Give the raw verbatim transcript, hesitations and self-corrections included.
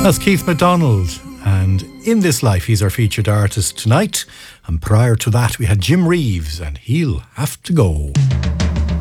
That's Keith MacDonald, and In This Life, he's our featured artist tonight. And prior to that, we had Jim Reeves, and He'll Have to Go.